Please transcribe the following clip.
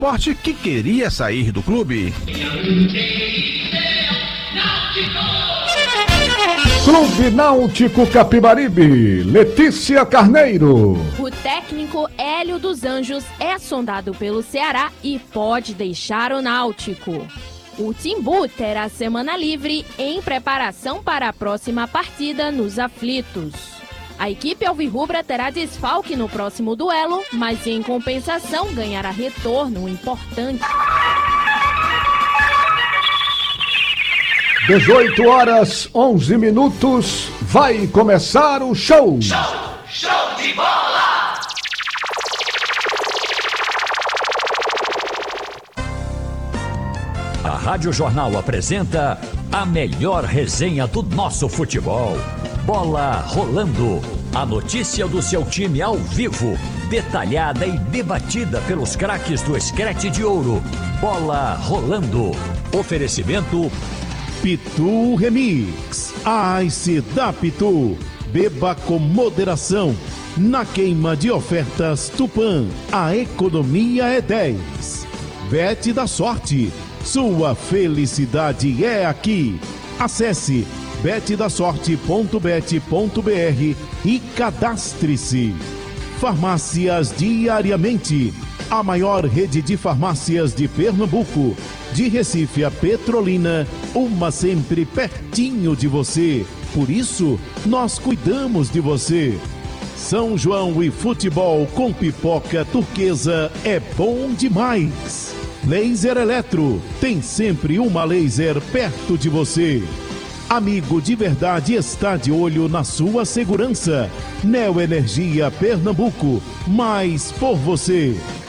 Esporte que queria sair do clube. Clube Náutico Capibaribe, Letícia Carneiro. O técnico Hélio dos Anjos é sondado pelo Ceará e pode deixar o Náutico. O Timbu terá semana livre em preparação para a próxima partida nos aflitos. A equipe alvirrubra terá desfalque no próximo duelo, mas em compensação ganhará retorno importante. 18h11, vai começar o show! Show de bola! A Rádio Jornal apresenta a melhor resenha do nosso futebol. Bola rolando. A notícia do seu time ao vivo, detalhada e debatida pelos craques do Scratch de Ouro. Bola rolando. Oferecimento Pitu Remix. A Ice da Pitu. Beba com moderação. Na queima de ofertas Tupã, a economia é 10. Bet da Sorte. Sua felicidade é aqui. Acesse betdasorte.bet.br e cadastre-se. Farmácias Diariamente. A maior rede de farmácias de Pernambuco. De Recife a Petrolina, uma sempre pertinho de você. Por isso, nós cuidamos de você. São João e futebol com pipoca turquesa é bom demais. Laser Eletro, tem sempre uma laser perto de você. Amigo de verdade está de olho na sua segurança. Neoenergia Pernambuco, mais por você.